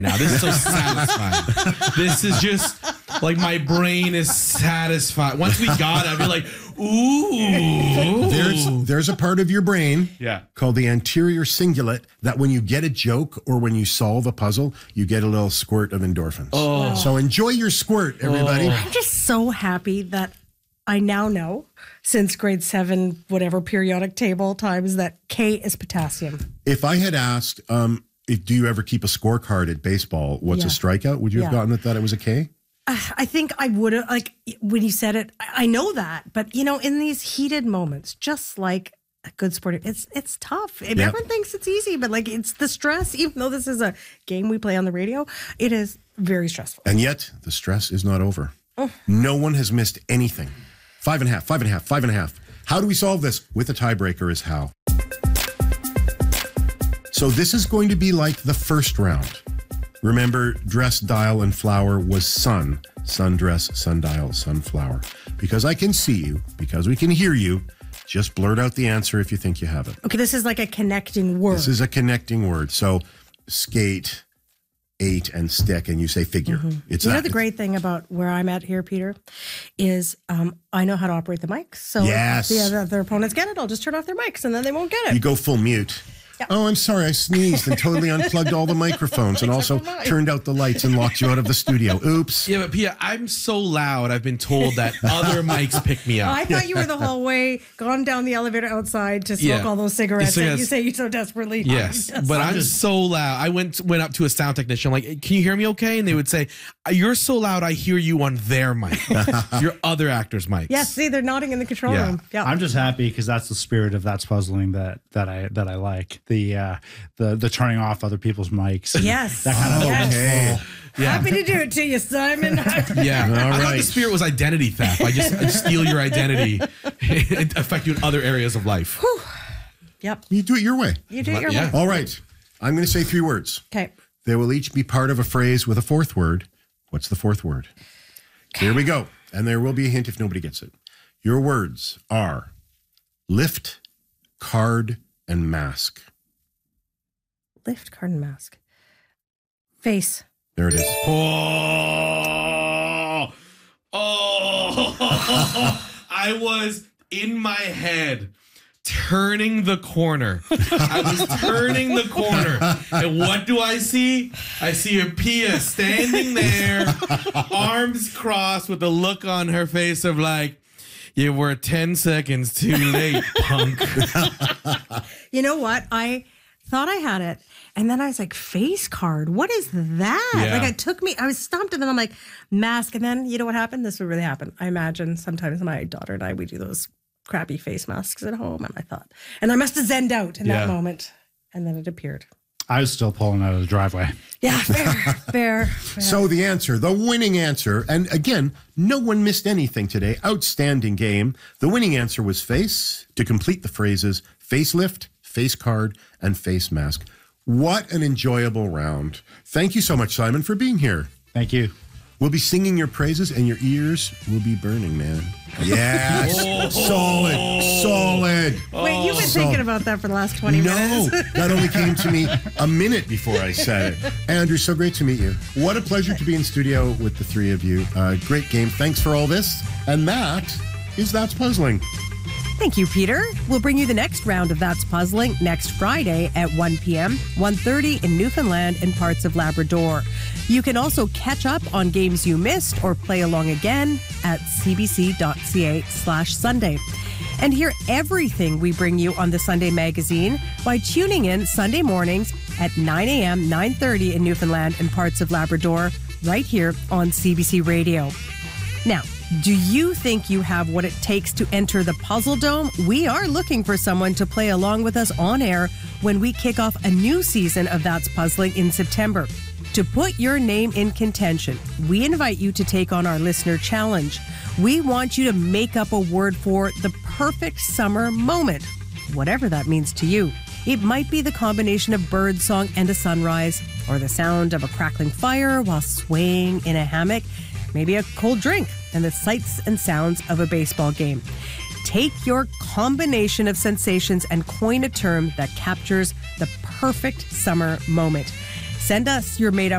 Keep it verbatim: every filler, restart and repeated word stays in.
Now this is so satisfying. This is just like my brain is satisfied. Once we got it, I'd be like, ooh. There's there's a part of your brain yeah. called the anterior cingulate that when you get a joke or when you solve a puzzle, you get a little squirt of endorphins. Oh. So enjoy your squirt, everybody. I'm just so happy that I now know, since grade seven, whatever periodic table times, that K is potassium. If I had asked, um, if, do you ever keep a scorecard at baseball? What's Yeah. a strikeout? Would you have Yeah. gotten it that it was a K? Uh, I think I would have, like, when you said it, I I know that. But, you know, in these heated moments, just like a good sport, it's it's tough. And Yeah. Everyone thinks it's easy, but, like, it's the stress. Even though this is a game we play on the radio, it is very stressful. And yet, the stress is not over. Oh. No one has missed anything. Five and a half, five and a half, five and a half. How do we solve this? With a tiebreaker is how. So this is going to be like the first round. Remember, dress, dial, and flower was sun. Sundress, sundial, sunflower. Because I can see you, because we can hear you, just blurt out the answer if you think you have it. Okay, this is like a connecting word. This is a connecting word. So skate, eight, and stick, and you say figure. Mm-hmm. It's you that. know the great thing about where I'm at here, Peter, is um, I know how to operate the mics. So Yes. if the other opponents get it, I'll just turn off their mics and then they won't get it. You go full mute. Yeah. Oh, I'm sorry. I sneezed and totally unplugged all the microphones and also turned out the lights and locked you out of the studio. Oops. Yeah, but Pia, I'm so loud. I've been told that other mics pick me up. I thought you were the whole way gone down the elevator outside to smoke Yeah. all those cigarettes The that you cigarettes. say you so desperately Yes, need. but I'm so loud. I went went up to a sound technician. I'm like, can you hear me okay? And they would say, you're so loud, I hear you on their mic. Your other actor's mics. Yes, see, they're nodding in the control Yeah. room. Yeah. I'm just happy because that's the spirit of That's Puzzling that that I that I like. The uh, the the turning off other people's mics. Yes. That kind of Yes. Okay. Yeah. Happy to do it to you, Simon. Yeah. All I thought right. the spirit was identity theft. I just I steal your identity and affect you in other areas of life. Yep. You do it your way. You do it your Yeah. way. All right. I'm going to say three words. Okay. They will each be part of a phrase with a fourth word. What's the fourth word? Here we go. And there will be a hint if nobody gets it. Your words are lift, card, and mask. Lift, card, and mask. Face. There it is. Oh, oh, I was in my head turning the corner. I was turning the corner. And what do I see? I see a Pia standing there, arms crossed with a look on her face of like, you were ten seconds too late, punk. You know what? I thought I had it. And then I was like, face card. What is that? Yeah. Like, it took me, I was stumped. And then I'm like, mask. And then, you know what happened? This would really happen. I imagine sometimes my daughter and I, we do those crappy face masks at home. And I thought, and I must have zenned out in Yeah. that moment. And then it appeared. I was still pulling out of the driveway. Yeah, fair, fair, fair. So the answer, the winning answer, and again, no one missed anything today. Outstanding game. The winning answer was face. To complete the phrases, facelift, face card, and face mask. What an enjoyable round. Thank you so much, Simon, for being here. Thank you. We'll be singing your praises and your ears will be burning, man. Yes. Solid. Solid. Wait, you've been So- thinking about that for the last twenty No, minutes. that only came to me a minute before I said it. Andrew, so great to meet you. What a pleasure to be in studio with the three of you. Uh, great game. Thanks for all this. And that is That's Puzzling. Thank you, Peter. We'll bring you the next round of That's Puzzling next Friday at one p.m., one thirty in Newfoundland and parts of Labrador. You can also catch up on games you missed or play along again at cbc.ca slash Sunday. And hear everything we bring you on the Sunday Magazine by tuning in Sunday mornings at nine a.m., nine thirty in Newfoundland and parts of Labrador, right here on C B C Radio. Now, do you think you have what it takes to enter the Puzzle Dome? We are looking for someone to play along with us on air when we kick off a new season of That's Puzzling in September. To put your name in contention, we invite you to take on our listener challenge. We want you to make up a word for the perfect summer moment, whatever that means to you. It might be the combination of birdsong and a sunrise, or the sound of a crackling fire while swaying in a hammock, maybe a cold drink and the sights and sounds of a baseball game. Take your combination of sensations and coin a term that captures the perfect summer moment. Send us your made-up